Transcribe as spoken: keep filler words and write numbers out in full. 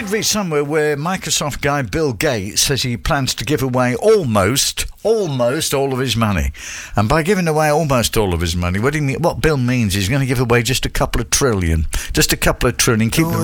did read somewhere where Microsoft guy Bill Gates says he plans to give away almost, almost all of his money. And by giving away almost all of his money, what, do you mean, what Bill means is he's going to give away just a couple of trillion. Just a couple of trillion. Keep Oh,